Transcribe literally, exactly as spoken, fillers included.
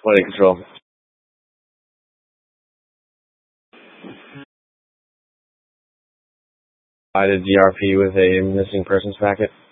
Quality control. Provided D R P with a missing persons packet.